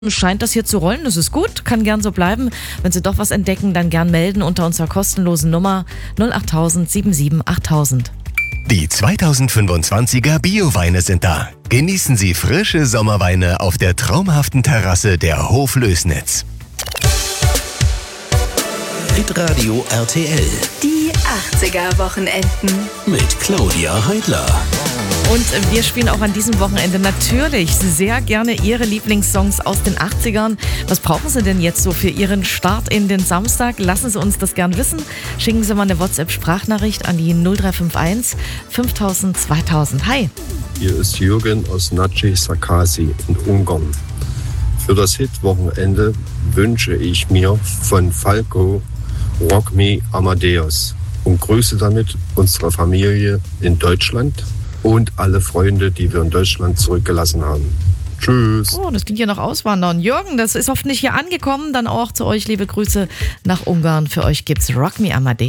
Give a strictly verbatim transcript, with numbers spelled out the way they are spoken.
Scheint das hier zu rollen, das ist gut, kann gern so bleiben. Wenn Sie doch was entdecken, dann gern melden unter unserer kostenlosen Nummer null acht tausend siebenundsiebzig achttausend. Die zweitausendfünfundzwanziger Bio-Weine sind da. Genießen Sie frische Sommerweine auf der traumhaften Terrasse der Hof Lößnitz. Hitradio R T L. Die achtziger-Wochenenden. Mit Claudia Heidler. Und wir spielen auch an diesem Wochenende natürlich sehr gerne Ihre Lieblingssongs aus den achtzigern. Was brauchen Sie denn jetzt so für Ihren Start in den Samstag? Lassen Sie uns das gern wissen. Schicken Sie mal eine WhatsApp-Sprachnachricht an die null drei fünf eins fünftausend zweitausend. Hi. Hier ist Jürgen aus Naci Sakasi in Ungarn. Für das Hit-Wochenende wünsche ich mir von Falco Rock Me Amadeus und grüße damit unsere Familie in Deutschland und alle Freunde, die wir in Deutschland zurückgelassen haben. Tschüss. Oh, das klingt ja nach Auswandern. Jürgen, das ist hoffentlich hier angekommen. Dann auch zu euch liebe Grüße nach Ungarn. Für euch gibt's Rock Me Amadeus.